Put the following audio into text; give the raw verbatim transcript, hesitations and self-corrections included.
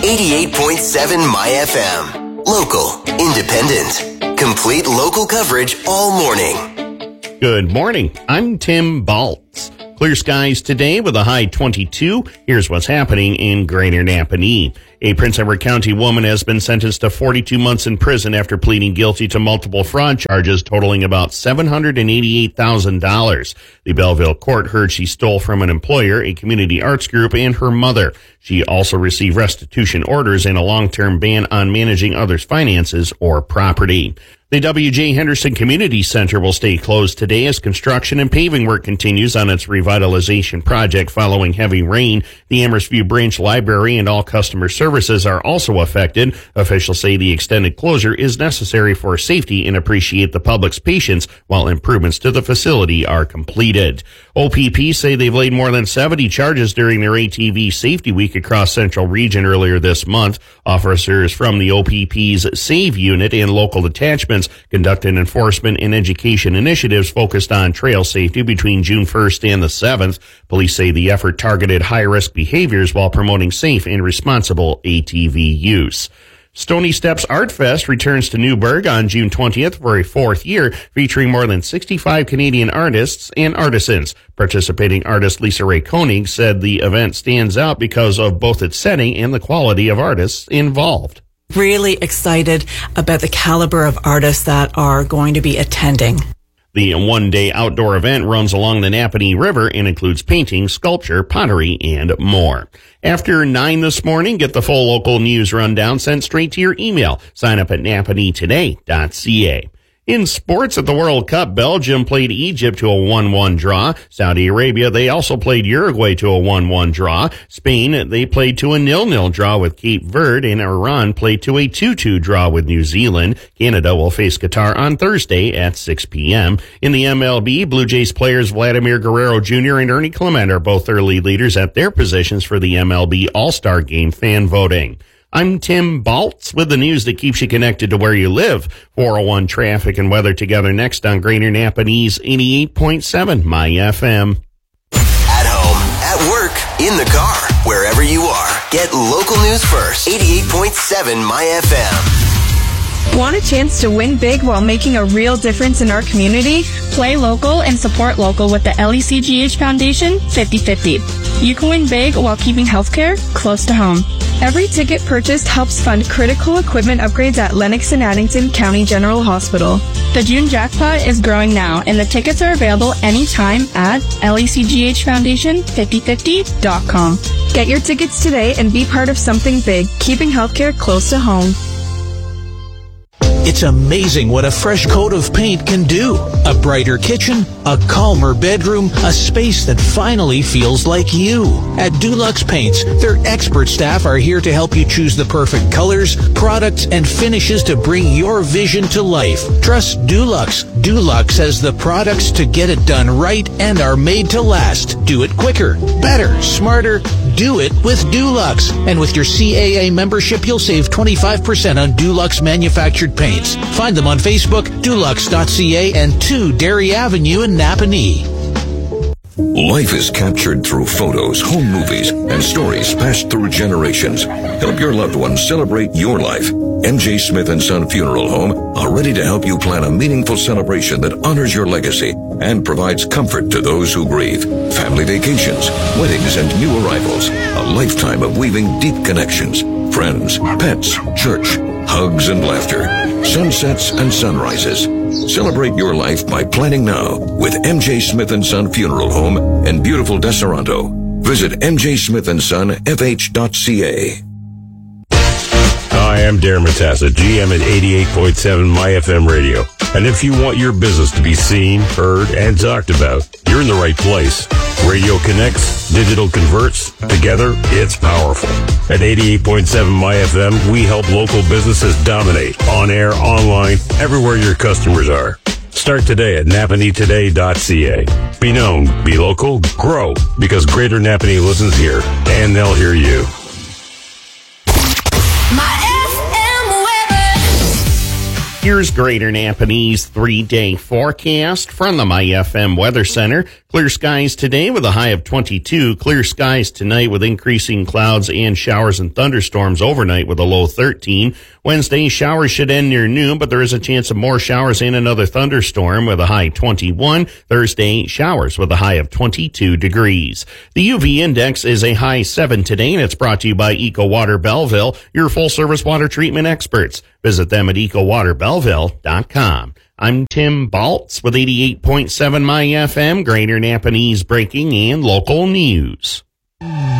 eighty-eight point seven My F M. Local, independent, complete local coverage all morning. Good morning. I'm Tim Baltz. Clear skies today with a high twenty-two. Here's what's happening in Greater Napanee. A Prince Edward County woman has been sentenced to forty-two months in prison after pleading guilty to multiple fraud charges totaling about seven hundred eighty-eight thousand dollars. The Belleville court heard she stole from an employer, a community arts group, and her mother. She also received restitution orders and a long-term ban on managing others' finances or property. The W J Henderson Community Center will stay closed today as construction and paving work continues on its revitalization project following heavy rain. The Amherst View Branch Library and all customer services are also affected. Officials say the extended closure is necessary for safety and appreciate the public's patience while improvements to the facility are completed. O P P say they've laid more than seventy charges during their A T V Safety Week across Central Region earlier this month. Officers from the O P P's SAVE unit and local detachments conducted enforcement and education initiatives focused on trail safety between June first and the seventh. Police say the effort targeted high-risk behaviors while promoting safe and responsible A T V use. Stony Steps Art Fest returns to Newburgh on June twentieth for a fourth year, featuring more than sixty-five Canadian artists and artisans. Participating artist Lisa Ray Koenig said the event stands out because of both its setting and the quality of artists involved. Really excited about the caliber of artists that are going to be attending. The one-day outdoor event runs along the Napanee River and includes painting, sculpture, pottery, and more. After nine this morning, get the full local news rundown sent straight to your email. Sign up at napanee today dot c a. In sports at the World Cup, Belgium played Egypt to a one one draw. Saudi Arabia, they also played Uruguay to a one one draw. Spain, they played to a nil nil draw with Cape Verde, and Iran played to a two two draw with New Zealand. Canada will face Qatar on Thursday at six p.m. In the M L B, Blue Jays players Vladimir Guerrero Junior and Ernie Clement are both early leaders at their positions for the M L B All-Star Game fan voting. I'm Tim Baltz with the news that keeps you connected to where you live. four oh one traffic and weather together next on Greater Napanee's eighty-eight point seven My F M. At home, at work, in the car, wherever you are. Get local news first. eighty-eight point seven My F M. Want a chance to win big while making a real difference in our community? Play local and support local with the L E C G H Foundation fifty fifty. You can win big while keeping healthcare close to home. Every ticket purchased helps fund critical equipment upgrades at Lennox and Addington County General Hospital. The June jackpot is growing now, and the tickets are available anytime at L E C G H Foundation fifty fifty dot com. Get your tickets today and be part of something big, keeping healthcare close to home. It's amazing what a fresh coat of paint can do. A brighter kitchen, a calmer bedroom, a space that finally feels like you. At Dulux Paints, their expert staff are here to help you choose the perfect colors, products, and finishes to bring your vision to life. Trust Dulux. Dulux has the products to get it done right and are made to last. Do it quicker, better, smarter. Do it with Dulux. And with your C A A membership, you'll save twenty-five percent on Dulux manufactured paints. Find them on Facebook, dulux dot c a, and two Dairy Avenue in Napanee. Life is captured through photos, home movies, and stories passed through generations. Help your loved ones celebrate your life. M J Smith and Son Funeral Home are ready to help you plan a meaningful celebration that honors your legacy and provides comfort to those who grieve. Family vacations, weddings, and new arrivals. A lifetime of weaving deep connections. Friends, pets, church, hugs and laughter, sunsets and sunrises. Celebrate your life by planning now with M J Smith and Son Funeral Home in beautiful Deseronto. Visit m j smith and son f h dot c a. Hi, I'm Darren Matassa, G M at eighty-eight point seven My F M Radio. And if you want your business to be seen, heard, and talked about, you're in the right place. Radio connects, digital converts. Together, it's powerful. At eighty-eight point seven My F M, we help local businesses dominate on air, online, everywhere your customers are. Start today at napanee today dot c a. Be known, be local, grow, because Greater Napanee listens here, and they'll hear you. Here's Greater Napanee's three-day forecast from the My F M Weather Center. Clear skies today with a high of twenty-two. Clear skies tonight with increasing clouds and showers and thunderstorms overnight with a low thirteen. Wednesday, showers should end near noon, but there is a chance of more showers and another thunderstorm with a high twenty-one. Thursday, showers with a high of twenty-two degrees. The U V index is a high seven today, and it's brought to you by Eco Water Belleville, your full-service water treatment experts. Visit them at eco water belleville dot com. I'm Tim Baltz with eighty-eight point seven My F M, Greater Napanee's breaking and local news.